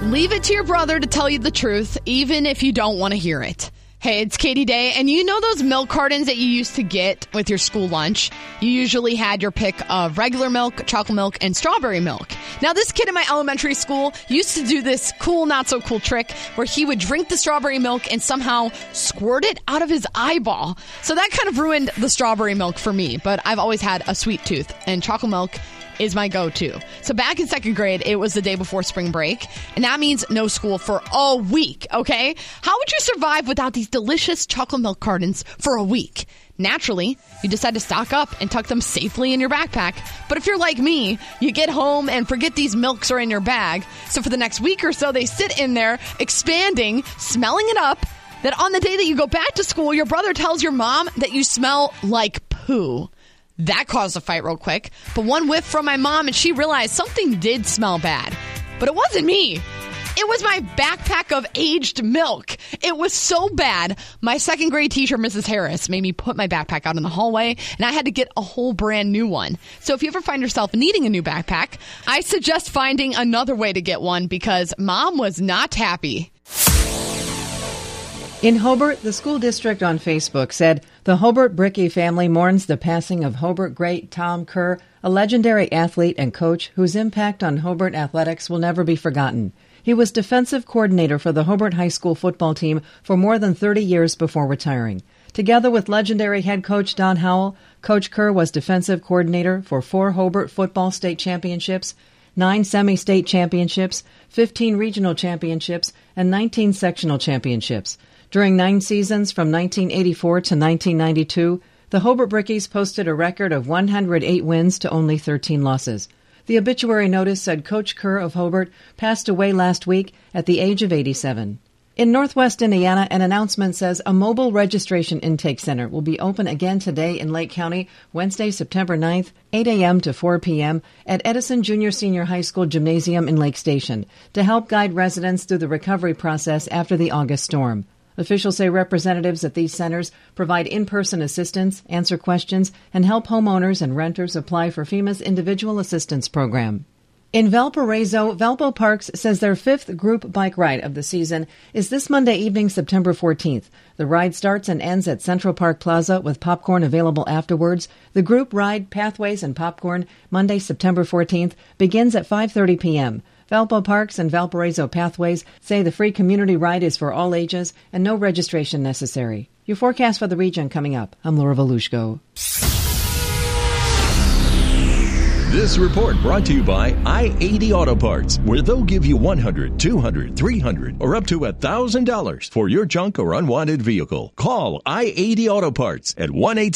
Leave it to your brother to tell you the truth, even if you don't want to hear it. Hey, it's Katie Day, and you know those milk cartons that you used to get with your school lunch? You usually had your pick of regular milk, chocolate milk, and strawberry milk. Now, this kid in my elementary school used to do this cool, not so cool trick where he would drink the strawberry milk and somehow squirt it out of his eyeball. So that kind of ruined the strawberry milk for me, but I've always had a sweet tooth, and chocolate milk is my go-to. So back in second grade, it was the day before spring break, and that means no school for a week, okay? How would you survive without these delicious chocolate milk cartons for a week? Naturally, you decide to stock up and tuck them safely in your backpack. But if you're like me, you get home and forget these milks are in your bag. So for the next week or so, they sit in there, expanding, smelling it up, that on the day that you go back to school, your brother tells your mom that you smell like poo. That caused a fight real quick, but one whiff from my mom and she realized something did smell bad. But it wasn't me. It was my backpack of aged milk. It was so bad, my second grade teacher, Mrs. Harris, made me put my backpack out in the hallway, and I had to get a whole brand new one. So if you ever find yourself needing a new backpack, I suggest finding another way to get one because Mom was not happy. In Hobart, the school district on Facebook said, the Hobart Brickey family mourns the passing of Hobart great Tom Kerr, a legendary athlete and coach whose impact on Hobart athletics will never be forgotten. He was defensive coordinator for the Hobart High School football team for more than 30 years before retiring. Together with legendary head coach Don Howell, Coach Kerr was defensive coordinator for 4 Hobart football state championships, 9 semi-state championships, 15 regional championships, and 19 sectional championships. During 9 seasons from 1984 to 1992, the Hobart Brickies posted a record of 108 wins to only 13 losses. The obituary notice said Coach Kerr of Hobart passed away last week at the age of 87. In Northwest Indiana, an announcement says a mobile registration intake center will be open again today in Lake County, Wednesday, September 9th, 8 a.m. to 4 p.m. at Edison Junior Senior High School Gymnasium in Lake Station to help guide residents through the recovery process after the August storm. Officials say representatives at these centers provide in-person assistance, answer questions, and help homeowners and renters apply for FEMA's Individual Assistance Program. In Valparaiso, Valpo Parks says their 5th group bike ride of the season is this Monday evening, September 14th. The ride starts and ends at Central Park Plaza with popcorn available afterwards. The group ride, Pathways and Popcorn, Monday, September 14th, begins at 5:30 p.m. Valpo Parks and Valparaiso Pathways say the free community ride is for all ages and no registration necessary. Your forecast for the region coming up. I'm Laura Volushko. This report brought to you by I-80 Auto Parts, where they'll give you $100, $200, $300, or up to $1,000 for your junk or unwanted vehicle. Call I-80 Auto Parts at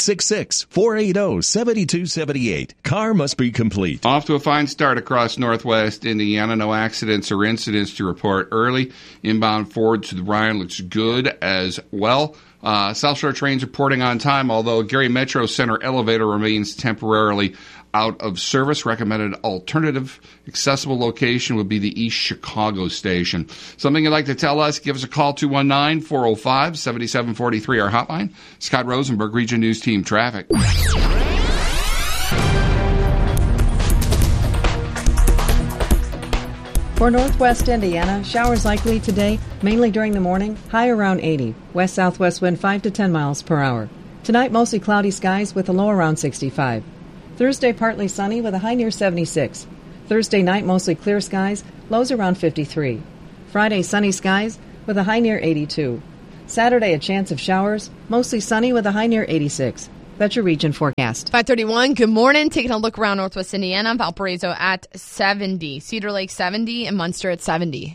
1-866-480-7278. Car must be complete. Off to a fine start across Northwest Indiana. No accidents or incidents to report early. Inbound forward to the Ryan looks good as well. South Shore trains reporting on time, although Gary Metro Center elevator remains temporarily out of service. Recommended alternative accessible location would be the East Chicago station. Something you'd like to tell us, give us a call, 219-405-7743, our hotline. Scott Rosenberg, Region News Team Traffic. For Northwest Indiana, showers likely today, mainly during the morning, high around 80. West-southwest wind 5 to 10 miles per hour. Tonight, mostly cloudy skies with a low around 65. Thursday, partly sunny with a high near 76. Thursday night, mostly clear skies, lows around 53. Friday, sunny skies with a high near 82. Saturday, a chance of showers, mostly sunny with a high near 86. That's your region forecast. 5:31, good morning. Taking a look around Northwest Indiana, Valparaiso at 70, Cedar Lake 70, and Munster at 70.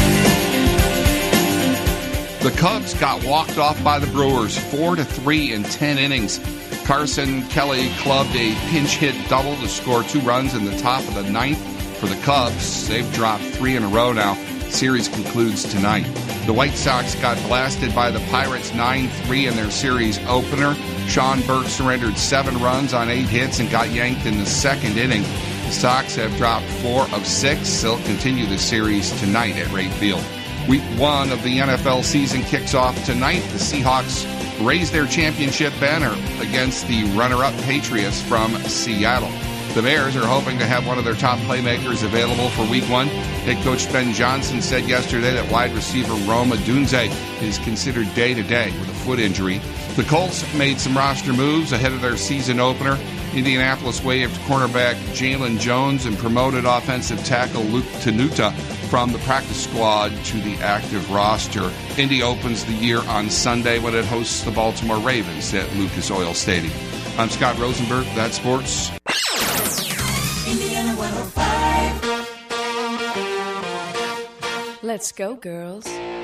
The Cubs got walked off by the Brewers 4-3 in 10 innings. Carson Kelly clubbed a pinch hit double to score 2 runs in the top of the 9th for the Cubs. They've dropped 3 in a row now. Series concludes tonight. The White Sox got blasted by the Pirates 9-3 in their series opener. Sean Burke surrendered 7 runs on 8 hits and got yanked in the second inning. The Sox have dropped 4 of 6. They'll continue the series tonight at Wright Field. Week 1 of the NFL season kicks off tonight. The Seahawks raise their championship banner against the runner-up Patriots from Seattle. The Bears are hoping to have one of their top playmakers available for Week 1. Head coach Ben Johnson said yesterday that wide receiver Rome Odunze is considered day-to-day with a foot injury. The Colts made some roster moves ahead of their season opener. Indianapolis waived cornerback Jalen Jones and promoted offensive tackle Luke Tenuta from the practice squad to the active roster. Indy opens the year on Sunday when it hosts the Baltimore Ravens at Lucas Oil Stadium. I'm Scott Rosenberg. That's sports. Indiana 105. Let's go, girls.